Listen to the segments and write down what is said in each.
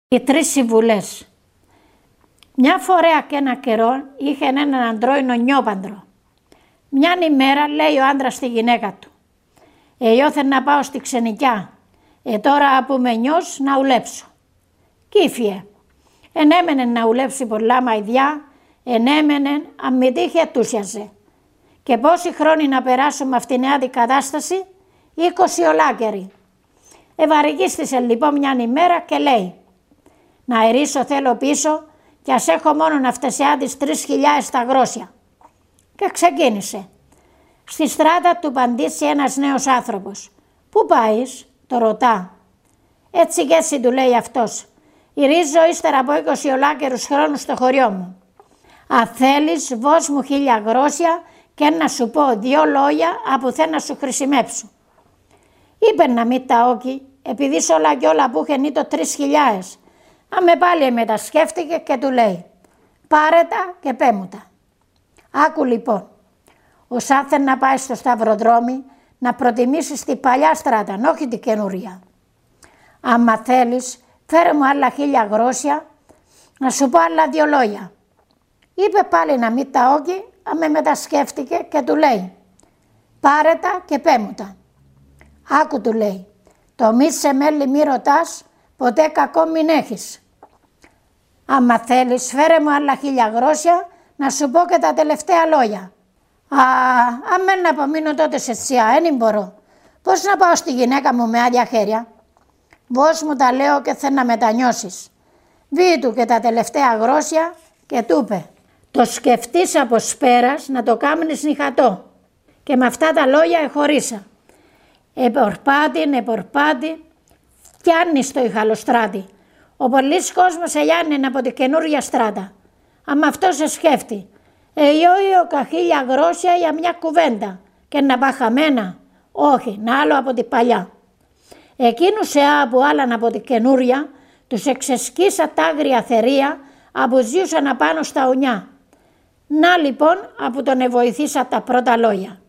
Οι 3 συμβουλές. Μια φορά και ένα καιρό είχε έναν αντρόινο νιόπαντρο. Μιαν ημέρα λέει ο άντρας στη γυναίκα του: «Ιώθεν να πάω στη ξενικιά, τώρα που με νιός να ουλέψω». Κύφιε. Ενέμενε να ουλέψει πολλά μαϊδιά, ενέμενε αν μη τύχει ετούσιαζε. Και πόσοι χρόνοι να περάσουμε αυτήν την αντικατάσταση? 20 ολάκεροι. Ευαρικίστησε λοιπόν μιαν ημέρα και λέει: «Να ερίσω θέλω πίσω κι ας έχω μόνο να φτεσιά τις 3.000 τα γρόσια». Και ξεκίνησε. Στη στράτα του παντήσει ένας νέος άνθρωπος. «Πού πάεις?» το ρωτά. «Έτσι και έτσι», του λέει αυτός. «Ηρίζω ύστερα από 20 ολάκερους χρόνους στο χωριό μου. Αν θέλεις βώς μου 1.000 γρόσια και να σου πω 2 λόγια από θε να σου χρησιμέψω». Είπε να μην τα όκει, επειδή σ' όλα κι όλα που είχε το 3.000. Αμε πάλι μετασκέφτηκε και του λέει: «Πάρε τα και πέ μου τα». Άκου λοιπόν, ως άθεν να πάει στο σταυροδρόμι να προτιμήσεις τη παλιά στράτα, όχι την καινούρια. Άμα θέλεις, φέρε μου άλλα 1.000 γρόσια, να σου πω άλλα 2 λόγια. Είπε πάλι να μην τα όκει, αμε μετασκέφτηκε και του λέει: «Πάρε τα και πέ μου τα». Άκου, του λέει, «Το μη σε μέλη μη ρωτάς, ποτέ κακό μην έχεις. Άμα θέλεις, φέρε μου άλλα 1.000 γρόσια, να σου πω και τα τελευταία λόγια». Αμέν να απομείνω τότε σε τσιά, δεν μπορώ. Πώς να πάω στη γυναίκα μου με άδεια χέρια? Βώς μου τα λέω και θε να μετανιώσεις. Βεί του και τα τελευταία γρόσια και του είπε: «Το σκεφτείς από σπέρας να το κάμνεις νυχατό». Και με αυτά τα λόγια εχωρίσα. Επορπάτη, φτιάνει στο ηχαλοστράτη. Ο πολλής κόσμος ελιάνε από τη καινούρια στράτα. Αμα αυτό σε σκέφτει. Ιόιο 1.000 γρόσια για μια κουβέντα και να πά χαμένα. Όχι, να άλλο από την παλιά. Εκείνους που άλλαν από τη καινούρια τους εξεσκίσα τα άγρια θερία που ζούσαν απάνω στα ουνιά. Να λοιπόν που τον εβοηθήσα τα πρώτα λόγια.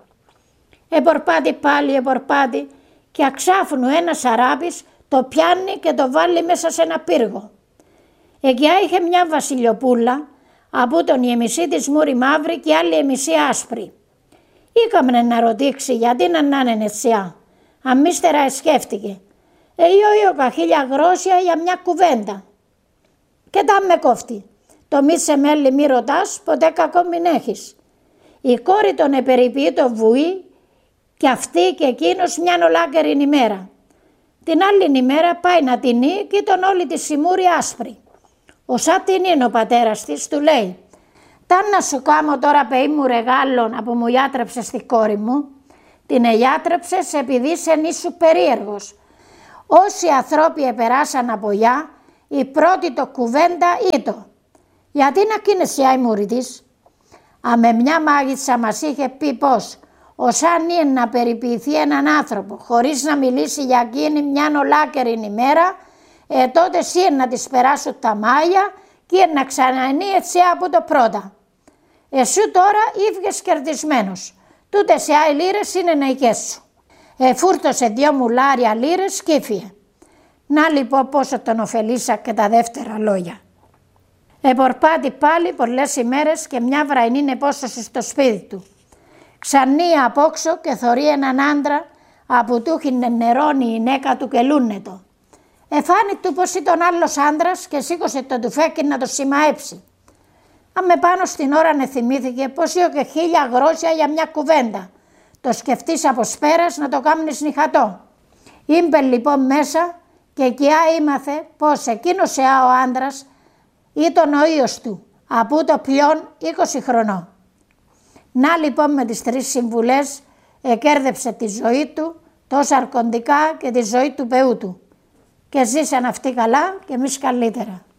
Επορπάτη και αξάφνου ένας αράπης το πιάνει και το βάλει μέσα σε ένα πύργο. Εκεί είχε μια βασιλιοπούλα, από τον η μισή της μούρη μαύρη και άλλη η μισή άσπρη. Ήκαμνε να ρωτήξει γιατί να είναι ετσιά. Αμύστερα σκέφτηκε. Ιόιο 1.000 γρόσια για μια κουβέντα. Και τα με κόφτει. Το μη σε μέλη μη ρωτάς, ποτέ κακό μην έχεις. Η κόρη τον επεριποιεί το βουή και αυτή και εκείνος μιαν ολάκερη ημέρα. Την άλλη ημέρα πάει να τεινεί και τον όλη τη σιμούρη άσπρη. Όσα την είναι ο πατέρας της, του λέει: «Ταν να σου κάμω τώρα πεή μου ρεγάλων από μου ιάτρεψες τη κόρη μου, την ελιάτρεψες επειδή σε νήσου περίεργος. Όσοι ανθρώποι επεράσαν από γιά, η πρώτη το κουβέντα ήτο. Γιατί να κίνεσαι η μούρη της?» Αμε μια μάγισσα μας είχε πει πως όσαν είναι να περιποιηθεί έναν άνθρωπο χωρίς να μιλήσει για εκείνη μιαν ολάκερη ημέρα, τότε εσύ να της περάσω τα μάγια και να ξανανεί έτσι από το πρώτα. Εσύ τώρα ήβγες κερδισμένος, τούτες οι άλλοι λίρες είναι ναϊκές σου. Φούρτωσε 2 μουλάρια λίρες και ήφιε. Να λοιπόν πόσο τον ωφελήσα και τα δεύτερα λόγια. Επορπάτη πάλι πολλές ημέρες και μια βραϊνή επόσταση στο σπίτι του. Ξανεί απόξω και θωρεί έναν άντρα που του είχε νερώνει η νέκα του και λούνετο. Εφάνη του πως ήταν άλλος άντρας και σήκωσε το τουφέκι να το σημαέψει. Αμε πάνω στην ώρα θυμήθηκε πως είχε και 1.000 γρόσια για μια κουβέντα. Το σκεφτείς από σπέρας να το κάμνεις νυχατό. Ήμπε λοιπόν μέσα και εκεί ήμαθε πως εκείνος ο άντρας ήταν ο ίος του, από το πλέον 20 χρονών. Να λοιπόν με τις 3 συμβουλές εκέρδεψε τη ζωή του, τόσα αρκοντικά και τη ζωή του παιού του. Και ζήσαν αυτοί καλά και εμείς καλύτερα.